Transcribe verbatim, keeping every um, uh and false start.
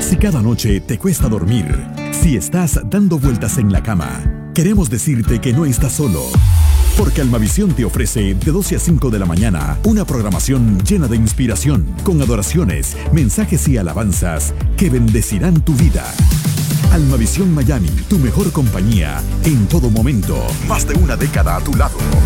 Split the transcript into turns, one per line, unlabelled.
Si cada noche te cuesta dormir, si estás dando vueltas en la cama, queremos decirte que no estás solo. Porque Almavisión te ofrece de doce a cinco de la mañana una programación llena de inspiración, con adoraciones, mensajes y alabanzas que bendecirán tu vida. Almavisión Miami, tu mejor compañía en todo momento. Más de una década a tu lado.